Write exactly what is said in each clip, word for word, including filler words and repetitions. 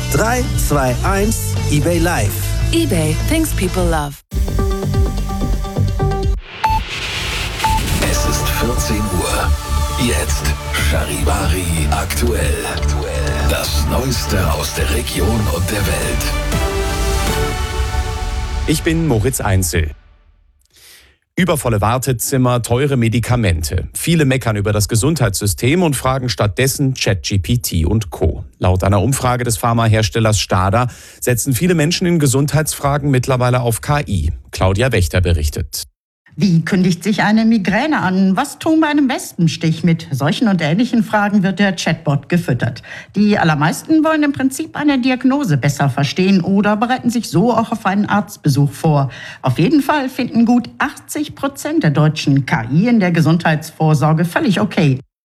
drei, zwei, eins, eBay Live. eBay, things people love. Es ist vierzehn Uhr. Jetzt Charivari aktuell. Das Neueste aus der Region und der Welt. Ich bin Moritz Einzel. Übervolle Wartezimmer, teure Medikamente. Viele meckern über das Gesundheitssystem und fragen stattdessen ChatGPT und Co. Laut einer Umfrage des Pharmaherstellers Stada setzen viele Menschen in Gesundheitsfragen mittlerweile auf K I. Claudia Wächter berichtet. Wie kündigt sich eine Migräne an? Was tun bei einem Wespenstich? Mit solchen und ähnlichen Fragen wird der Chatbot gefüttert. Die allermeisten wollen im Prinzip eine Diagnose besser verstehen oder bereiten sich so auch auf einen Arztbesuch vor. Auf jeden Fall finden gut achtzig Prozent der Deutschen K I in der Gesundheitsvorsorge völlig okay.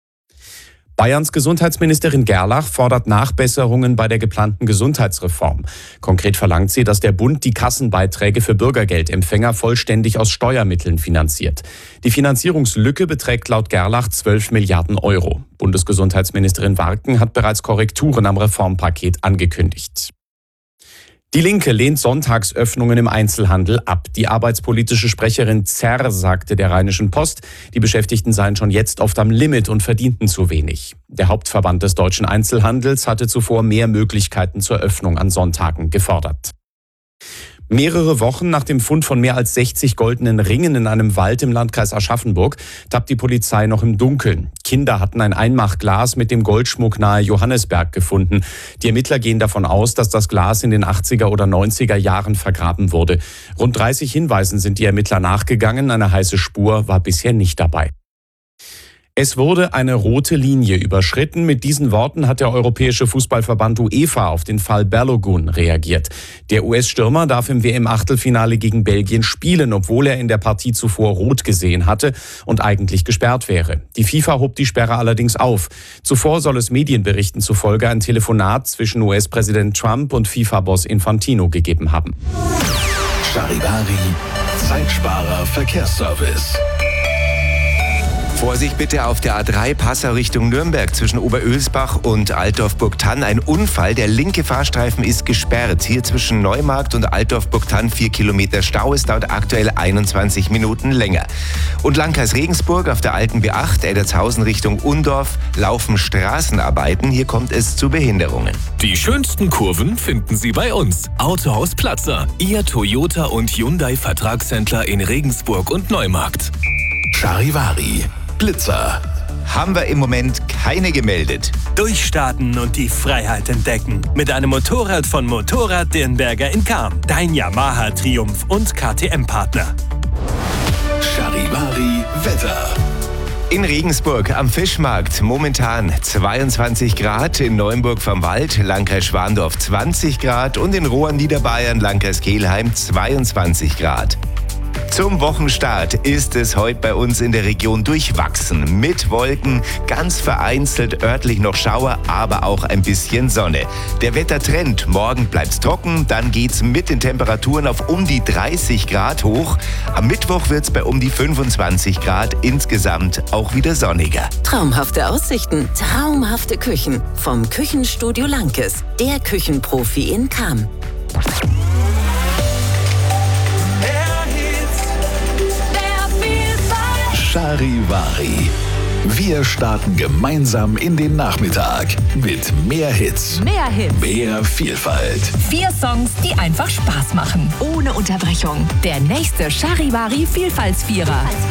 Bayerns Gesundheitsministerin Gerlach fordert Nachbesserungen bei der geplanten Gesundheitsreform. Konkret verlangt sie, dass der Bund die Kassenbeiträge für Bürgergeldempfänger vollständig aus Steuermitteln finanziert. Die Finanzierungslücke beträgt laut Gerlach zwölf Milliarden Euro. Bundesgesundheitsministerin Warken hat bereits Korrekturen am Reformpaket angekündigt. Die Linke lehnt Sonntagsöffnungen im Einzelhandel ab. Die arbeitspolitische Sprecherin Zerr sagte der Rheinischen Post, die Beschäftigten seien schon jetzt oft am Limit und verdienten zu wenig. Der Hauptverband des deutschen Einzelhandels hatte zuvor mehr Möglichkeiten zur Öffnung an Sonntagen gefordert. Mehrere Wochen nach dem Fund von mehr als sechzig goldenen Ringen in einem Wald im Landkreis Aschaffenburg tappt die Polizei noch im Dunkeln. Kinder hatten ein Einmachglas mit dem Goldschmuck nahe Johannesberg gefunden. Die Ermittler gehen davon aus, dass das Glas in den achtziger oder neunziger Jahren vergraben wurde. Rund dreißig Hinweisen sind die Ermittler nachgegangen. Eine heiße Spur war bisher nicht dabei. Es wurde eine rote Linie überschritten. Mit diesen Worten hat der Europäische Fußballverband UEFA auf den Fall Balogun reagiert. Der U S-Stürmer darf im W M-Achtelfinale gegen Belgien spielen, obwohl er in der Partie zuvor rot gesehen hatte und eigentlich gesperrt wäre. Die FIFA hob die Sperre allerdings auf. Zuvor soll es Medienberichten zufolge ein Telefonat zwischen U S-Präsident Trump und FIFA-Boss Infantino gegeben haben. Charivari, Zeitsparer Verkehrsservice. Vorsicht bitte auf der A drei Passau Richtung Nürnberg zwischen Oberölsbach und Altdorf-Burgthann. Ein Unfall, der linke Fahrstreifen ist gesperrt. Hier zwischen Neumarkt und Altdorf-Burgthann vier Kilometer Stau. Es dauert aktuell einundzwanzig Minuten länger. Und Landkreis Regensburg auf der alten B acht, Eddertshausen Richtung Undorf, laufen Straßenarbeiten. Hier kommt es zu Behinderungen. Die schönsten Kurven finden Sie bei uns. Autohaus Platzer, Ihr Toyota und Hyundai Vertragshändler in Regensburg und Neumarkt. Charivari, Blitzer. Haben wir im Moment keine gemeldet. Durchstarten und die Freiheit entdecken. Mit einem Motorrad von Motorrad Dirnberger in Cham. Dein Yamaha Triumph und K T M-Partner. Charivari Wetter. In Regensburg am Fischmarkt momentan zweiundzwanzig Grad, in Neuenburg vom Wald, Landkreis Schwandorf zwanzig Grad und in Rohr Niederbayern, Landkreis Kelheim zweiundzwanzig Grad. Zum Wochenstart ist es heute bei uns in der Region durchwachsen. Mit Wolken, ganz vereinzelt örtlich noch Schauer, aber auch ein bisschen Sonne. Der Wettertrend, morgen bleibt's trocken, dann geht's mit den Temperaturen auf um die dreißig Grad hoch. Am Mittwoch wird's bei um die fünfundzwanzig Grad, insgesamt auch wieder sonniger. Traumhafte Aussichten, traumhafte Küchen. Vom Küchenstudio Lankes, der Küchenprofi in Cham. Charivari. Wir starten gemeinsam in den Nachmittag mit mehr Hits, Mehr Hits. mehr Vielfalt. Vier Songs, die einfach Spaß machen. Ohne Unterbrechung. Der nächste Charivari Vielfaltsvierer.